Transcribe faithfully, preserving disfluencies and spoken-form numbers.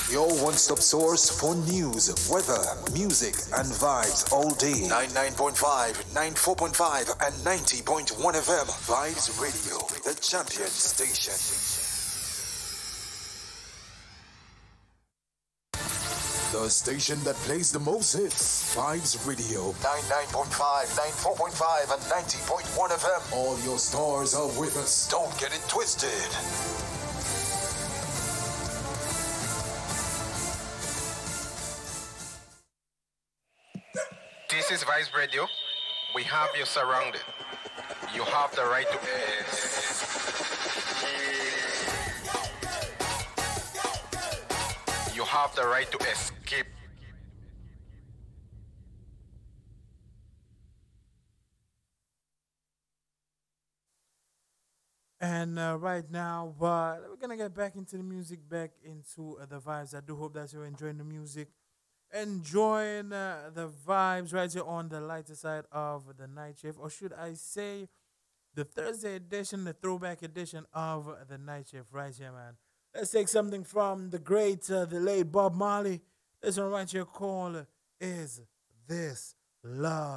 Your one-stop source for news, weather, music, and vibes all day. ninety-nine point five, ninety-four point five, and ninety point one F M. Vibes Radio, the champion station. The station that plays the most hits. Vibes Radio. ninety-nine point five, ninety-four point five, and ninety point one F M. All your stars are with us. Don't get it twisted. This is Vice Radio. We have you surrounded. You have the right to. You have the right to escape. And uh, right now, uh, we're gonna get back into the music, back into uh, the vibes. I do hope that you're enjoying the music, enjoying uh, the vibes right here on the lighter side of the night shift, or should I say, the Thursday edition, the throwback edition of the night shift, right here, man. Let's take something from the great, uh, the late Bob Marley. This one right here called "Is This Love?"